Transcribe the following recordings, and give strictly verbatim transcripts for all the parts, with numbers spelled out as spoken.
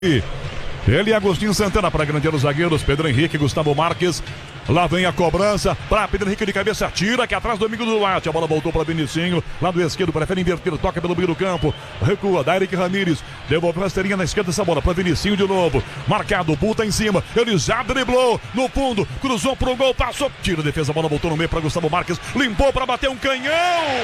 Ele e Agostinho Santana para grandear os zagueiros, Pedro Henrique, Gustavo Marques. Lá vem a cobrança para Pedro Henrique de cabeça, tira aqui atrás do amigo do Duarte. A bola voltou para Vinicinho, lado esquerdo, prefere inverter, toca pelo meio do campo, recua, da Eric Ramírez, devolveu a rasteirinha na esquerda essa bola para Vinicinho de novo, marcado, puta em cima, ele já driblou no fundo, cruzou pro gol, passou, tira a defesa, a bola voltou no meio para Gustavo Marques, limpou para bater um canhão.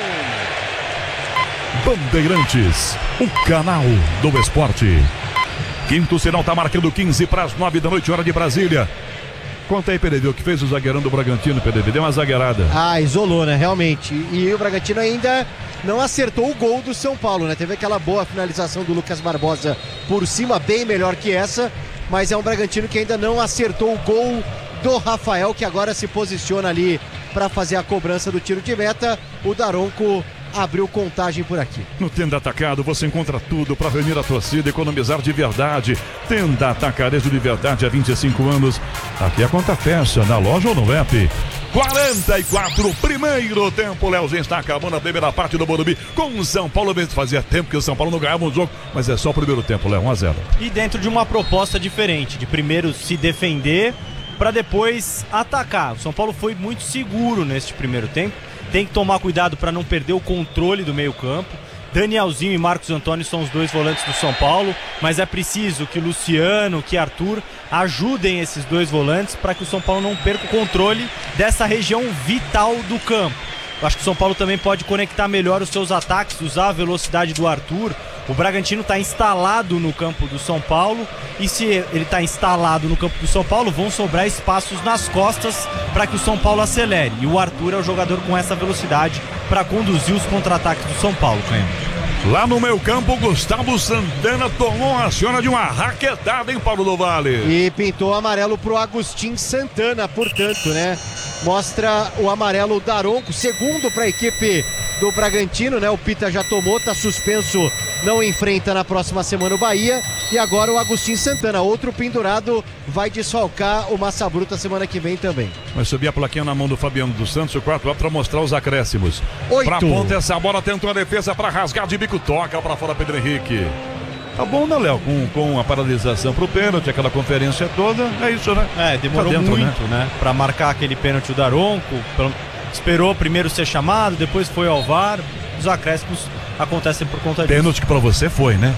Bandeirantes, o canal do esporte. Quinto sinal tá marcando quinze para as nove da noite, hora de Brasília. Conta aí, P D V, o que fez o zagueirão do Bragantino, P D V, deu uma zagueirada. Ah, isolou, né, realmente. E o Bragantino ainda não acertou o gol do São Paulo, né? Teve aquela boa finalização do Lucas Barbosa por cima, bem melhor que essa, mas é um Bragantino que ainda não acertou o gol do Rafael, que agora se posiciona ali para fazer a cobrança do tiro de meta. O Daronco abriu contagem por aqui. No Tenda Atacado você encontra tudo para reunir a torcida, economizar de verdade. Tenda Atacarejo de verdade há vinte e cinco anos. Aqui a conta fecha, na loja ou no app. quarenta e quatro, primeiro tempo. Leozinho está acabando a primeira parte do Morumbi com o São Paulo. Fazia tempo que o São Paulo não ganhava um jogo, mas é só o primeiro tempo, Léo, um a zero. E dentro de uma proposta diferente, de primeiro se defender para depois atacar. O São Paulo foi muito seguro neste primeiro tempo. Tem que tomar cuidado para não perder o controle do meio campo. Danielzinho e Marcos Antônio são os dois volantes do São Paulo, mas é preciso que Luciano, que Arthur ajudem esses dois volantes para que o São Paulo não perca o controle dessa região vital do campo. Eu acho que o São Paulo também pode conectar melhor os seus ataques, usar a velocidade do Arthur. O Bragantino está instalado no campo do São Paulo, e se ele está instalado no campo do São Paulo, vão sobrar espaços nas costas para que o São Paulo acelere. E o Arthur é o jogador com essa velocidade para conduzir os contra-ataques do São Paulo, Canhão. Lá no meio campo, Gustavo Santana tomou a senhora de uma raquetada em Paulo do Vale. E pintou amarelo pro Agostinho Santana, portanto, né? Mostra o amarelo Daronco, segundo para a equipe do Bragantino, né? O Pita já tomou, tá suspenso, não enfrenta na próxima semana o Bahia. E agora o Agostinho Santana, outro pendurado, vai desfalcar o Massa Bruta semana que vem também. Vai subir a plaquinha na mão do Fabiano dos Santos, o quarto para mostrar os acréscimos. Oito. Pra ponta essa bola, tentou a defesa para rasgar de bico, toca para fora Pedro Henrique. Tá bom, né, Léo? Com, com a paralisação pro pênalti, aquela conferência toda, é isso, né? É, demorou tá dentro, muito, né? né? Pra marcar aquele pênalti o Daronco, esperou primeiro ser chamado, depois foi ao V A R, os acréscimos acontecem por conta disso. Pênalti que pra você foi, né?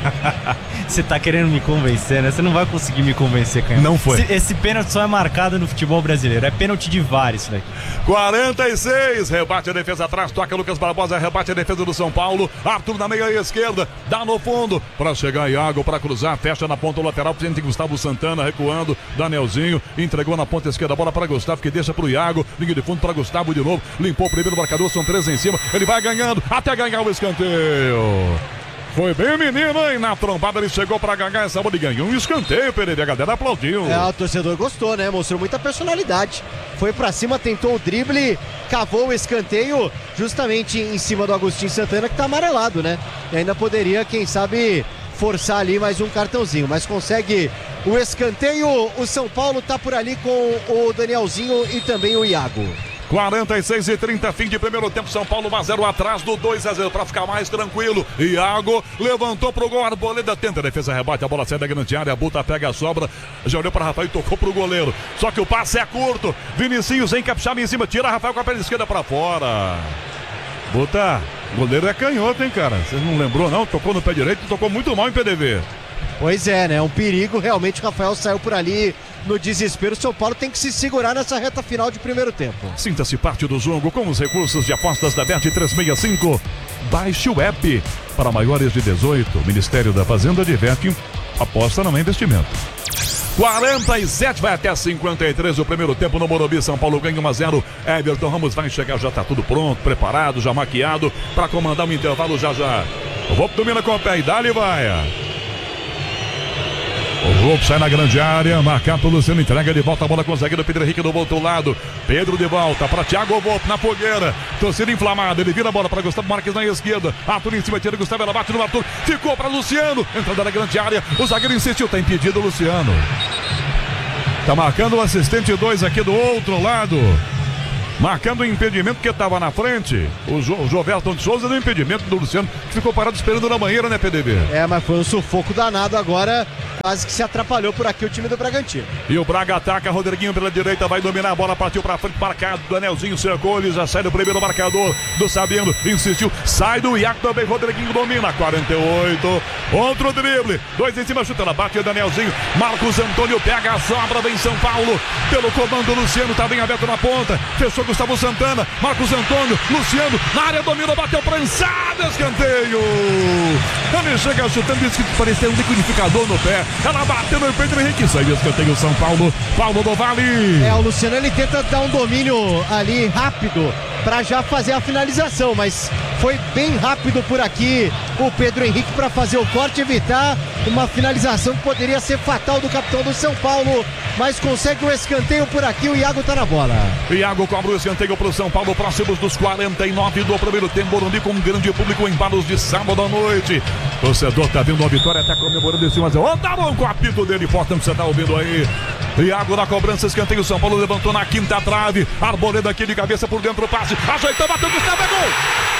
Você tá querendo me convencer, né? Você não vai conseguir me convencer, Canhão. Não foi. Esse, esse pênalti só é marcado no futebol brasileiro. É pênalti de V A R isso daqui. quarenta e seis, rebate a defesa atrás, toca Lucas Barbosa, rebate a defesa do São Paulo. Arthur na meia esquerda, dá no fundo, pra chegar Iago, pra cruzar, fecha na ponta lateral, presente Gustavo Santana, recuando, Danielzinho, entregou na ponta esquerda, bola pra Gustavo, que deixa pro Iago, linha de fundo pra Gustavo de novo, limpou o primeiro marcador, são três em cima, ele vai ganhando, até ganhar o escanteio. Foi bem menino, hein? Na trombada ele chegou pra ganhar essa bola e ganhou um escanteio, P D V, a galera aplaudiu. É, o torcedor gostou, né? Mostrou muita personalidade. Foi pra cima, tentou o drible, cavou o escanteio justamente em cima do Agostinho Santana, que tá amarelado, né? E ainda poderia, quem sabe, forçar ali mais um cartãozinho, mas consegue o escanteio. O São Paulo tá por ali com o Danielzinho e também o Iago. quarenta e seis e trinta, fim de primeiro tempo, São Paulo um a zero atrás do dois a zero para ficar mais tranquilo. Iago levantou pro gol, Arboleda tenta a defesa, rebate, a bola sai da grande área, a Buta pega a sobra, já olhou para Rafael e tocou pro goleiro. Só que o passe é curto, Vinicinhos encaixava em cima, tira Rafael com a perna esquerda para fora. Buta, goleiro é canhoto, hein, cara? Você não lembrou, não? Tocou no pé direito, tocou muito mal em P D V. Pois é, né? Um perigo, realmente o Rafael saiu por ali no desespero. O São Paulo tem que se segurar nessa reta final de primeiro tempo. Sinta-se parte do jogo com os recursos de apostas da Bet trezentos e sessenta e cinco. Baixe o app. Para maiores de dezoito, o Ministério da Fazenda diverte, aposta não é investimento. quarenta e sete, vai até cinquenta e três o primeiro tempo no Morumbi. São Paulo ganha um a zero. Everton Ramos vai chegar, já tá tudo pronto, preparado, já maquiado para comandar um intervalo já já. O Volpe domina com o pé e dali vai. O Volpe sai na grande área, marcado pelo Luciano, entrega de volta a bola com o zagueiro Pedro Henrique do outro lado. Pedro de volta para Thiago Volpe na fogueira. Torcida inflamada, ele vira a bola para Gustavo Marques na esquerda. Arthur em cima, tira Gustavo, ela bate no Arthur. Ficou para Luciano, entrada na grande área. O zagueiro insistiu, tá impedido o Luciano. Tá marcando o assistente dois aqui do outro lado. marcando o impedimento que estava na frente. O, jo, o Jovelton de Souza deu impedimento do Luciano, que ficou parado esperando na banheira, né, P D B? É, mas foi um sufoco danado agora, quase que se atrapalhou por aqui o time do Bragantino. E o Braga ataca, Rodriguinho pela direita, vai dominar a bola, partiu pra frente, marcado, Danielzinho cercou, ele já sai do primeiro marcador do Sabino, insistiu, sai do Iaco também, Rodriguinho domina, quarenta e oito, outro drible, dois em cima, chutando, bate o Danielzinho, Marcos Antônio pega a sobra, vem São Paulo, pelo comando, Luciano tá bem aberto na ponta, fechou Gustavo Santana, Marcos Antônio, Luciano, na área, domina, bateu prensada, escanteio, ele chega chutando, disse que parecia um liquidificador no pé, ela bateu no Pedro Henrique, saiu escanteio São Paulo, Paulo do Vale. É, o Luciano ele tenta dar um domínio ali rápido para já fazer a finalização, mas foi bem rápido por aqui o Pedro Henrique para fazer o corte, evitar uma finalização que poderia ser fatal do capitão do São Paulo, mas consegue o escanteio por aqui, o Iago tá na bola. Iago cobra o escanteio pro São Paulo, próximos dos quarenta e nove do primeiro tempo, Morumbi com um grande público em balos de sábado à noite. O torcedor tá vendo a vitória, tá comemorando esse mas ó, tá bom com o apito dele, forte, você tá ouvindo aí. Iago na cobrança, escanteio, São Paulo levantou na quinta trave, Arboleda aqui de cabeça por dentro, passe, ajeitou, bateu, Gustavo, é gol!